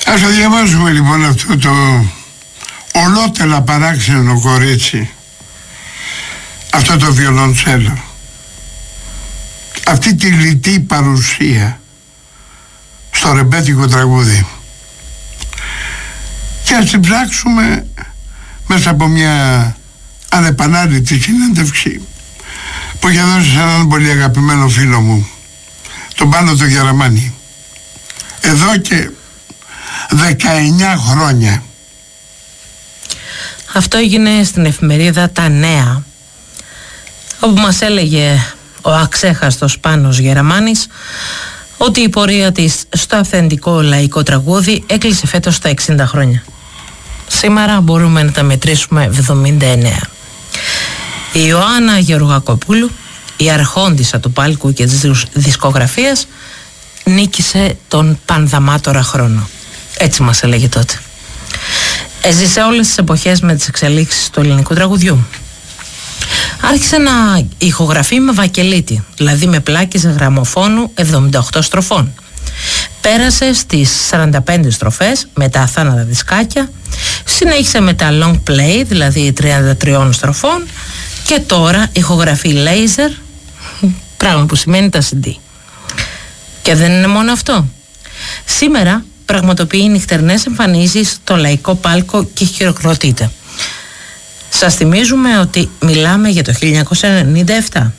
Ας το διαβάσουμε λοιπόν αυτό το ολότελα παράξενο κορίτσι, αυτό το βιολοντσέλο, αυτή τη λιτή παρουσία στο ρεμπέτικο τραγούδι, και ας την ψάξουμε μέσα από μια ανεπανάληπτη συνέντευξη που είχε δώσει σε έναν πολύ αγαπημένο φίλο μου, τον Πάνο το Γεραμάνη, εδώ και 19 χρόνια. Αυτό έγινε στην εφημερίδα Τα Νέα, όπου μας έλεγε ο αξέχαστος Πάνος Γεραμάνης ότι η πορεία της στο αυθεντικό λαϊκό τραγούδι έκλεισε φέτος τα 60 χρόνια. Σήμερα μπορούμε να τα μετρήσουμε 79. Η Ιωάννα Γεωργακοπούλου, η αρχόντισσα του πάλκου και της δισκογραφίας, νίκησε τον πανδαμάτορα χρόνο. Έτσι μας έλεγε τότε. Έζησε όλες τις εποχές με τις εξελίξεις του ελληνικού τραγουδιού. Άρχισε να ηχογραφεί με βακελίτη, δηλαδή με πλάκες γραμμοφώνου 78 στροφών. Πέρασε στις 45 στροφές με τα αθάνατα δισκάκια, συνέχισε με τα long play, δηλαδή 33 στροφών, και τώρα ηχογραφεί laser, πράγμα που σημαίνει τα CD. Και δεν είναι μόνο αυτό. Σήμερα πραγματοποιεί νυχτερινές εμφανίσεις στο λαϊκό πάλκο και χειροκροτείται. Σας θυμίζουμε ότι μιλάμε για το 1997.